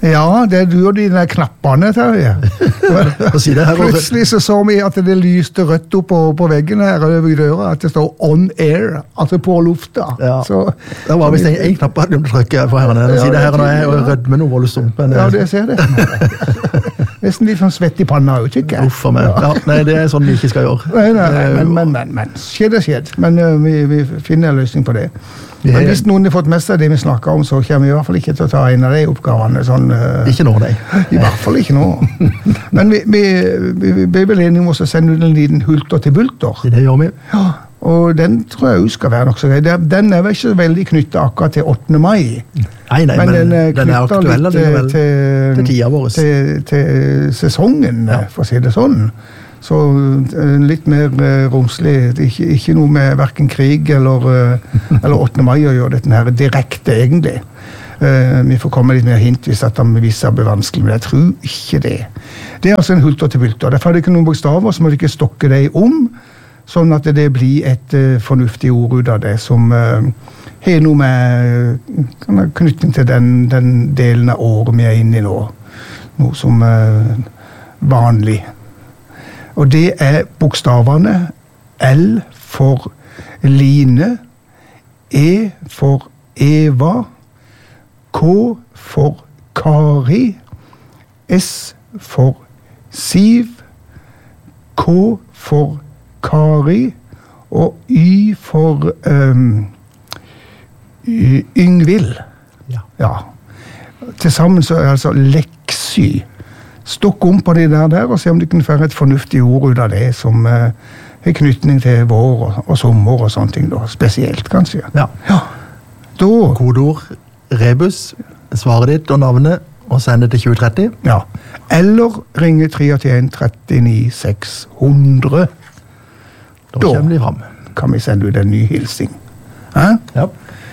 Ja, det du og de der knappene, Terje. Plutselig så vi at det lyste rødt opp på veggen her over døra, at det står on air, altså på lufta. Ja, så, det var visst en knapp på å trykke for herrene. Den siden her nå er rødt med noe voldsomt. Ja, det ser det. Nesten litt sånn svett i panna, ikke jeg? Uff for meg. Ja, nei, det er sånn vi ikke skal gjøre. Nei, men. Skjedd. Men vi finner en løsning på det. Men hvis noen har fått med seg det vi snakker om, så kommer vi i hvert fall ikke til å ta en av de oppgavene. Sånn, ikke nå, nei. I hvert fall ikke nå. Men vi ble vel enige om å sende ut en liten hulter til bulter. Det gjør vi. Ja, og den tror jeg jo skal være nok så grei. Den er vel ikke veldig knyttet akkurat til 8. mai. Nei, men den er aktuell til tida vår. Til sesongen, for å si det sånn. Så litt mer romslig, ikke noe med hverken krig eller 8. mai å gjøre dette her direkte egentlig. Vi får komme litt mer hint hvis det blir vanskelig, men jeg tror ikke det. Det er altså en hulter til bulter. Derfor er det ikke noen bokstaver, så må du ikke stokke deg om, sånn at det blir et fornuftig ord ut av det, som har noe med knytning til den delen av året vi er inne i nå. Noe som vanlig. Og det er bokstavene L for Line, E for Eva, K for Kari, S for Siv, K for Kari, og Y for Yngvild. Ja. Til sammen så er det altså Leksy. Stokk om på det der, og se om du kan få et fornuftig ord ut av det, som har knytning til vår og sommer og sånne ting, da. Spesielt, kanskje. Ja. Da... Kodord, rebus, svaret ditt og navnet, og send det til 2030. Ja. Eller ringe 381 39 600. Da kommer de frem. Kan vi sende ut en ny hilsing. Ja.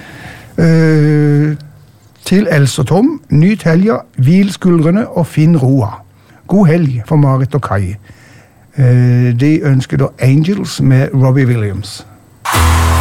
Til Else og Tom, nyt helga, hvil skuldrene og finn roa. God helg for Marit og Kai. De ønsker da Angels med Robbie Williams.